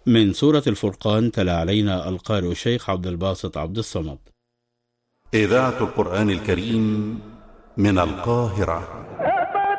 من سورة الفرقان تلا علينا القارئ الشيخ عبد الباسط عبد الصمد. إذاعة القرآن الكريم من القاهرة.